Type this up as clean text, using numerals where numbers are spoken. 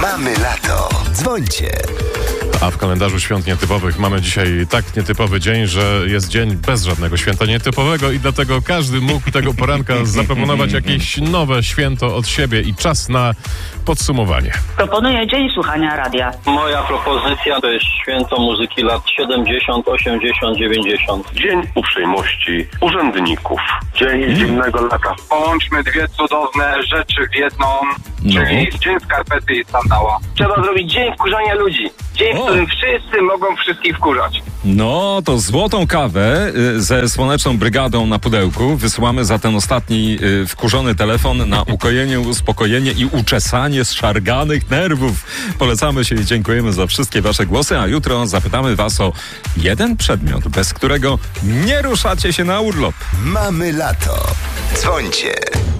Mamy lato. Dzwońcie. A w kalendarzu świąt nietypowych mamy dzisiaj tak nietypowy dzień, że jest dzień bez żadnego święta nietypowego i dlatego każdy mógł tego poranka zaproponować jakieś nowe święto od siebie i czas na podsumowanie. Proponuję dzień słuchania radia. Moja propozycja to jest święto muzyki lat 70, 80, 90. Dzień uprzejmości urzędników. Dzień zimnego lata. Połączmy dwie cudowne rzeczy w jedną, czyli dzień skarpety i sandała. Trzeba zrobić dzień wkurzania ludzi. Dzień, w którym wszyscy mogą wszystkich wkurzać. No, to złotą kawę ze Słoneczną Brygadą na pudełku wysyłamy za ten ostatni wkurzony telefon na ukojenie, uspokojenie i uczesanie zszarganych nerwów. Polecamy się i dziękujemy za wszystkie wasze głosy, a jutro zapytamy was o jeden przedmiot, bez którego nie ruszacie się na urlop. Mamy lato. Dzwońcie.